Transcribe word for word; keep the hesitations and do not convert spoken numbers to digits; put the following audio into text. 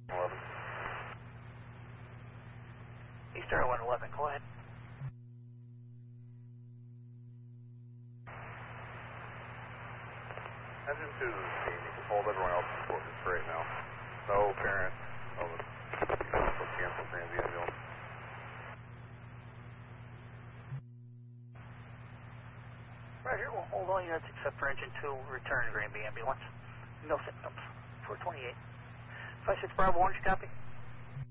eleven. Eastern one eleven, go ahead. Engine two to the scene. You can hold everyone else for just right now. No parent of a cancel transient ambulance. Right here, we'll hold all units except for engine two, return Granby ambulance. No symptoms. four twenty-eight. five six Bravo, Orange, copy.